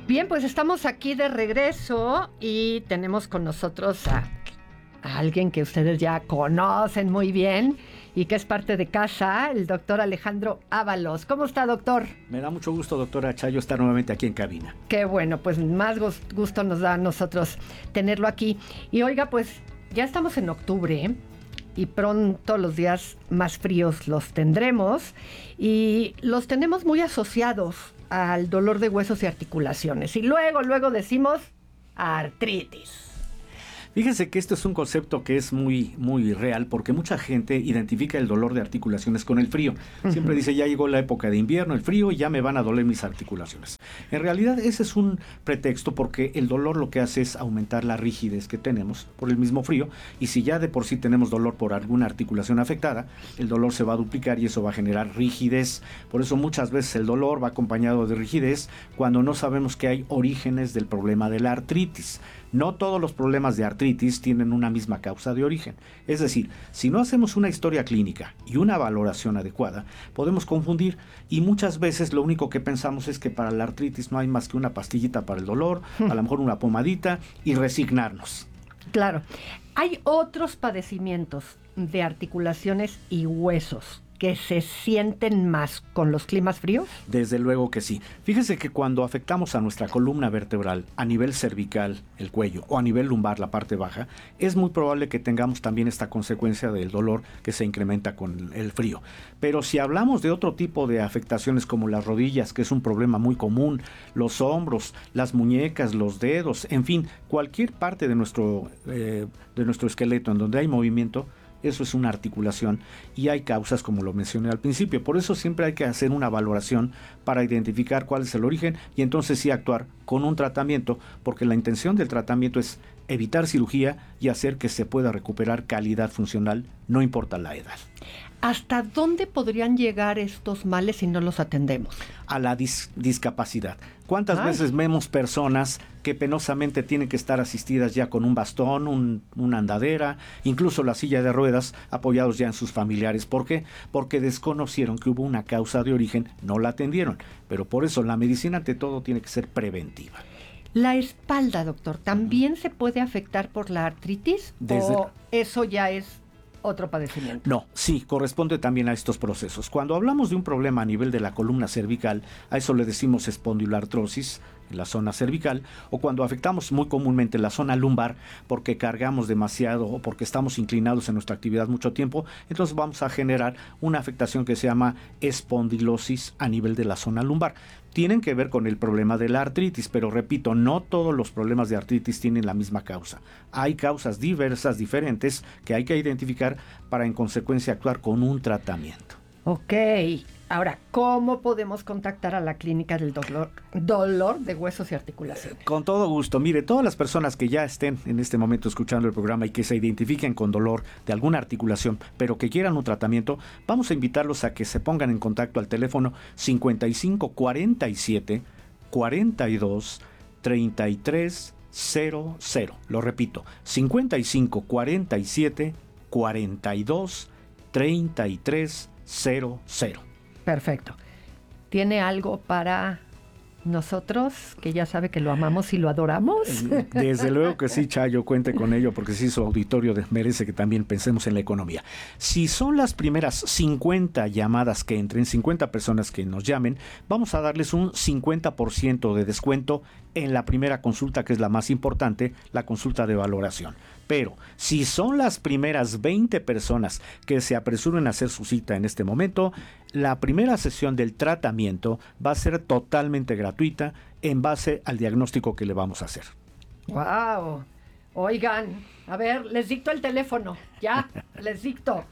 Bien, pues estamos aquí de regreso y tenemos con nosotros a alguien que ustedes ya conocen muy bien y que es parte de casa, el doctor Alejandro Ábalos. ¿Cómo está, doctor? Me da mucho gusto, doctora Chayo, estar nuevamente aquí en cabina. Qué bueno, pues más gusto nos da a nosotros tenerlo aquí. Y oiga, pues ya estamos en octubre y pronto los días más fríos los tendremos y los tenemos muy asociados al dolor de huesos y articulaciones. Y luego decimos artritis. Fíjense que esto es un concepto que es muy real porque mucha gente identifica el dolor de articulaciones con el frío. Siempre dice, ya llegó la época de invierno, el frío, y ya me van a doler mis articulaciones. En realidad ese es un pretexto porque el dolor lo que hace es aumentar la rigidez que tenemos por el mismo frío, y si ya de por sí tenemos dolor por alguna articulación afectada, el dolor se va a duplicar y eso va a generar rigidez. Por eso muchas veces el dolor va acompañado de rigidez cuando no sabemos que hay orígenes del problema de la artritis. No todos los problemas de artritis tienen una misma causa de origen. Es decir, si no hacemos una historia clínica y una valoración adecuada, podemos confundir y muchas veces lo único que pensamos es que para la artritis no hay más que una pastillita para el dolor, a lo mejor una pomadita y resignarnos. Claro. Hay otros padecimientos de articulaciones y huesos que se sienten más con los climas fríos. Desde luego que sí. Fíjese que cuando afectamos a nuestra columna vertebral a nivel cervical, el cuello, o a nivel lumbar, la parte baja, es muy probable que tengamos también esta consecuencia del dolor que se incrementa con el frío. Pero si hablamos de otro tipo de afectaciones como las rodillas, que es un problema muy común, los hombros, las muñecas, los dedos, en fin, cualquier parte de nuestro esqueleto en donde hay movimiento, eso es una articulación y hay causas como lo mencioné al principio. Por eso siempre hay que hacer una valoración para identificar cuál es el origen y entonces sí actuar con un tratamiento, porque la intención del tratamiento es evitar cirugía y hacer que se pueda recuperar calidad funcional, no importa la edad. ¿Hasta dónde podrían llegar estos males si no los atendemos? A la discapacidad. ¿Cuántas veces vemos personas que penosamente tienen que estar asistidas ya con un bastón, una andadera, incluso la silla de ruedas, apoyados ya en sus familiares? ¿Por qué? Porque desconocieron que hubo una causa de origen, no la atendieron. Pero por eso la medicina ante todo tiene que ser preventiva. La espalda, doctor, ¿también se puede afectar por la artritis? ¿O eso ya es otro padecimiento? No, sí, corresponde también a estos procesos. Cuando hablamos de un problema a nivel de la columna cervical, a eso le decimos espondiloartrosis en la zona cervical, o cuando afectamos muy comúnmente la zona lumbar porque cargamos demasiado o porque estamos inclinados en nuestra actividad mucho tiempo, entonces vamos a generar una afectación que se llama espondilosis a nivel de la zona lumbar. Tienen que ver con el problema de la artritis, pero repito, no todos los problemas de artritis tienen la misma causa. Hay causas diversas, diferentes, que hay que identificar para en consecuencia actuar con un tratamiento. Ok, ahora, ¿cómo podemos contactar a la clínica del dolor de huesos y articulaciones? Con todo gusto. Mire, todas las personas que ya estén en este momento escuchando el programa y que se identifiquen con dolor de alguna articulación, pero que quieran un tratamiento, vamos a invitarlos a que se pongan en contacto al teléfono 55 47 42 33 00. Lo repito, 55 47 42 33 00. Perfecto. ¿Tiene algo para nosotros, que ya sabe que lo amamos y lo adoramos? Desde luego que sí, Chayo, cuente con ello, porque sí, su auditorio merece que también pensemos en la economía. Si son las primeras 50 llamadas que entren, 50 personas que nos llamen, vamos a darles un 50% de descuento en la primera consulta, que es la más importante, la consulta de valoración. Pero si son las primeras 20 personas que se apresuren a hacer su cita en este momento, la primera sesión del tratamiento va a ser totalmente gratuita en base al diagnóstico que le vamos a hacer. ¡Wow! Oigan, a ver, les dicto el teléfono. Ya, les dicto.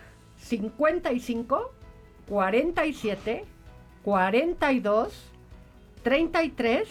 55 47 42 33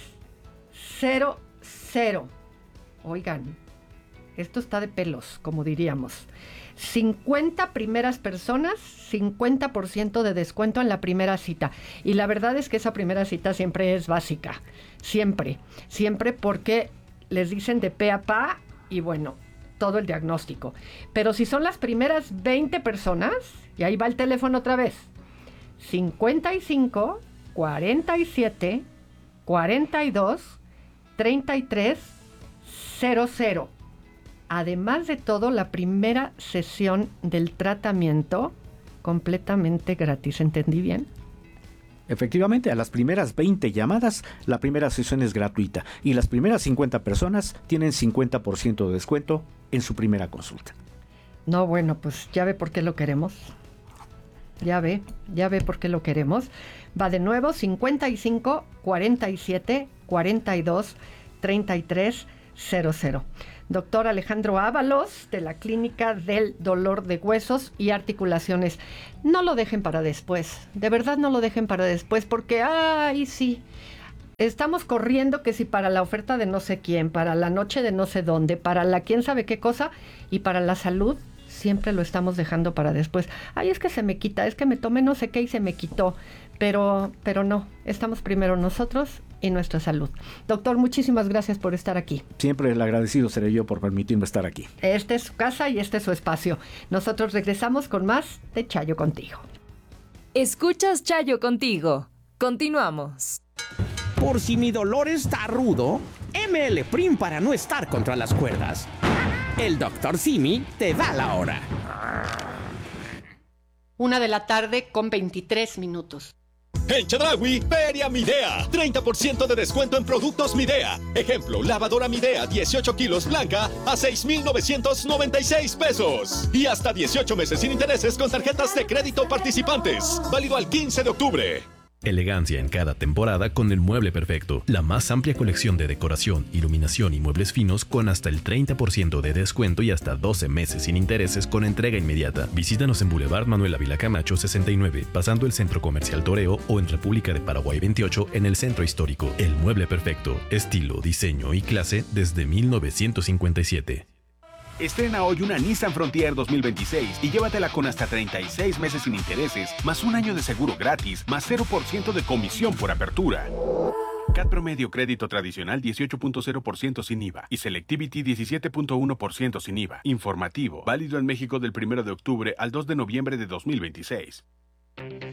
00. Oigan, esto está de pelos, como diríamos. 50 primeras personas, 50% de descuento en la primera cita. Y la verdad es que esa primera cita siempre es básica. Siempre porque les dicen de pe a pa y bueno, todo el diagnóstico. Pero si son las primeras 20 personas, y ahí va el teléfono otra vez. 55 47 42 33 00. Además de todo, la primera sesión del tratamiento completamente gratis. ¿Entendí bien? Efectivamente, a las primeras 20 llamadas, la primera sesión es gratuita y las primeras 50 personas tienen 50% de descuento en su primera consulta. No, bueno, pues ya ve por qué lo queremos. Ya ve por qué lo queremos. Va de nuevo, 55 47 42 33 00. Doctor Alejandro Ábalos, de la Clínica del Dolor de Huesos y Articulaciones. No lo dejen para después, de verdad no lo dejen para después, porque, sí, estamos corriendo que si para la oferta de no sé quién, para la noche de no sé dónde, para la quién sabe qué cosa, y para la salud, siempre lo estamos dejando para después. Es que se me quita, es que me tomé no sé qué y se me quitó, pero no, estamos primero nosotros y nuestra salud. Doctor, muchísimas gracias por estar aquí. Siempre el agradecido seré yo por permitirme estar aquí. Esta es su casa y este es su espacio. Nosotros regresamos con más de Chayo Contigo. Escuchas Chayo Contigo. Continuamos. Por si mi dolor está rudo, ML Prim para no estar contra las cuerdas. El Dr. Simi te da la hora. 1:00 p.m. con 23 minutos. En Chedraui, Feria Midea. 30% de descuento en productos Midea. Ejemplo, lavadora Midea 18 kilos blanca a 6,996 pesos. Y hasta 18 meses sin intereses con tarjetas de crédito participantes. Válido al 15 de octubre. Elegancia en cada temporada con el Mueble Perfecto. La más amplia colección de decoración, iluminación y muebles finos con hasta el 30% de descuento y hasta 12 meses sin intereses con entrega inmediata. Visítanos en Boulevard Manuel Ávila Camacho 69, pasando el Centro Comercial Toreo, o en República de Paraguay 28 en el Centro Histórico. El Mueble Perfecto. Estilo, diseño y clase desde 1957. Estrena hoy una Nissan Frontier 2026 y llévatela con hasta 36 meses sin intereses, más un año de seguro gratis, más 0% de comisión por apertura. CAT promedio crédito tradicional 18.0% sin IVA y Selectivity 17.1% sin IVA. Informativo, válido en México del 1 de octubre al 2 de noviembre de 2026.